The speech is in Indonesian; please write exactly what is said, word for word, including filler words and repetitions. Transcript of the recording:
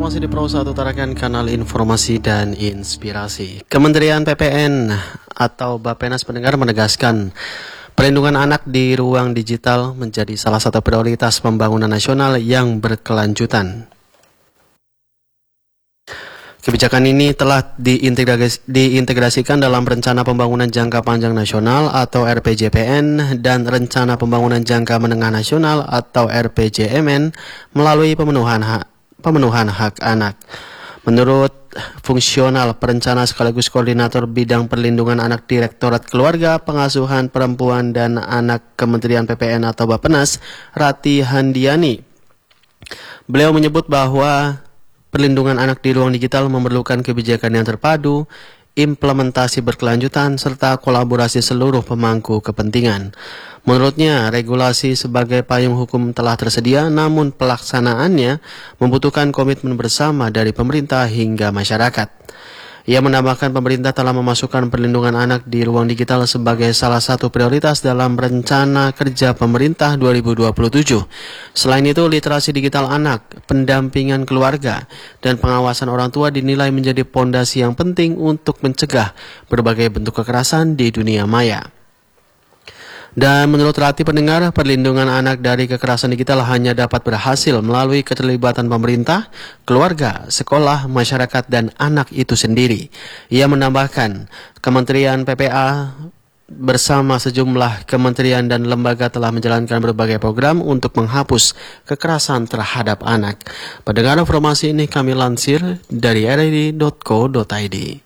informasi di Pro satu Tarakan, kanal informasi dan inspirasi. Kementerian P P N atau Bappenas pendengar menegaskan perlindungan anak di ruang digital menjadi salah satu prioritas pembangunan nasional yang berkelanjutan. Kebijakan ini telah diintegrasi, diintegrasikan dalam Rencana Pembangunan Jangka Panjang Nasional atau R P J P N dan Rencana Pembangunan Jangka Menengah Nasional atau R P J M N melalui pemenuhan hak, pemenuhan hak anak. Menurut fungsional perencana sekaligus koordinator bidang perlindungan anak Direktorat Keluarga, Pengasuhan Perempuan dan Anak Kementerian P P N atau Bappenas, Rati Handiani, beliau menyebut bahwa perlindungan anak di ruang digital memerlukan kebijakan yang terpadu, implementasi berkelanjutan, serta kolaborasi seluruh pemangku kepentingan. Menurutnya, regulasi sebagai payung hukum telah tersedia, namun pelaksanaannya membutuhkan komitmen bersama dari pemerintah hingga masyarakat. Ia menambahkan pemerintah telah memasukkan perlindungan anak di ruang digital sebagai salah satu prioritas dalam Rencana Kerja Pemerintah dua ribu dua puluh tujuh. Selain itu, literasi digital anak, pendampingan keluarga, dan pengawasan orang tua dinilai menjadi pondasi yang penting untuk mencegah berbagai bentuk kekerasan di dunia maya. Dan menurut Rati pendengar, perlindungan anak dari kekerasan digital hanya dapat berhasil melalui keterlibatan pemerintah, keluarga, sekolah, masyarakat, dan anak itu sendiri. Ia menambahkan, Kementerian P P A bersama sejumlah kementerian dan lembaga telah menjalankan berbagai program untuk menghapus kekerasan terhadap anak. Pendengar, informasi ini kami lansir dari r i d titik co titik i d.